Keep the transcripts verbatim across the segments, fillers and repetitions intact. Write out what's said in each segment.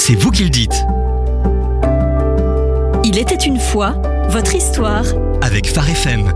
c'est vous qui le dites. Il était une fois, votre histoire. Avec Phare F M.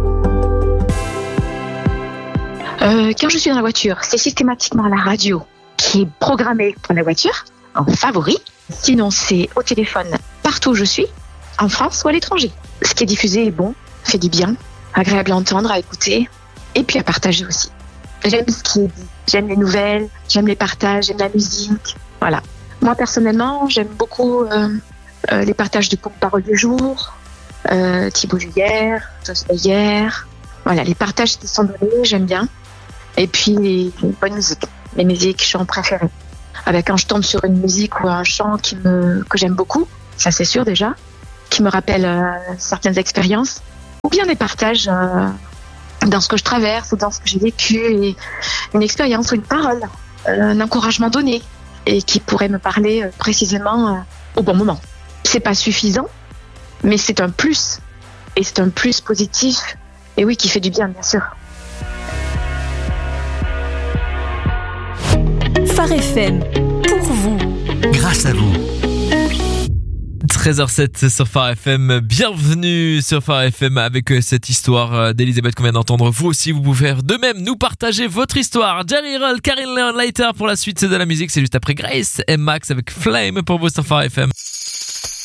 Euh, quand je suis dans la voiture, c'est systématiquement la radio qui est programmée pour la voiture, en favori. Sinon, c'est au téléphone, partout où je suis, en France ou à l'étranger. Ce qui est diffusé est bon, fait du bien, agréable à entendre, à écouter, et puis à partager aussi. J'aime ce qui est dit, j'aime les nouvelles, j'aime les partages, j'aime la musique, voilà. Moi, personnellement, j'aime beaucoup euh, euh, les partages de compte-parole du jour, euh, Thibaut Julière, José hier, voilà, les partages qui sont donnés, j'aime bien. Et puis, les, les bonnes musiques, les musiques chants préférées. Avec quand je tombe sur une musique ou un chant qui me, que j'aime beaucoup, ça c'est sûr déjà, qui me rappelle euh, certaines expériences, ou bien des partages euh, dans ce que je traverse ou dans ce que j'ai vécu, et une expérience ou une parole, euh, un encouragement donné, et qui pourrait me parler euh, précisément euh, au bon moment. C'est pas suffisant, mais c'est un plus, et c'est un plus positif, et oui, qui fait du bien, bien sûr. Phare F M, pour vous. Grâce à vous. treize heures zéro sept sur Phare F M, bienvenue sur Phare F M avec cette histoire d'Elisabeth qu'on vient d'entendre. Vous aussi, vous pouvez faire de même, nous partager votre histoire. Jerry Roll, Karine Leon Later pour la suite de la musique, c'est juste après Grace et Max avec Flame pour vous sur Phare F M.